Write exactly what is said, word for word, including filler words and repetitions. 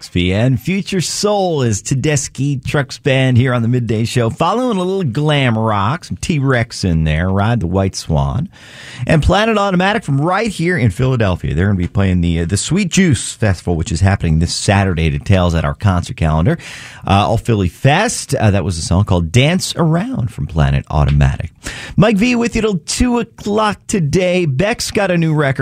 Alex P. And Future Soul is Tedeschi Trucks Band here on the Midday Show. Following a little glam rock, some T-Rex in there, Ride the White Swan. And Planet Automatic from right here in Philadelphia. They're going to be playing the uh, the Sweet Juice Festival, which is happening this Saturday. Details at our concert calendar. Uh, All Philly Fest. Uh, that was a song called Dance Around from Planet Automatic. Mike V with you till two o'clock today. Beck's got a new record.